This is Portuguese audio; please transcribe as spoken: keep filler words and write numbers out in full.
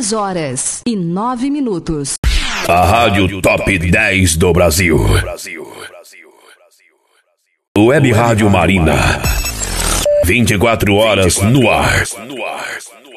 dez horas e nove minutos. A Rádio Top dez do Brasil. Web Rádio Marina. vinte e quatro horas no ar.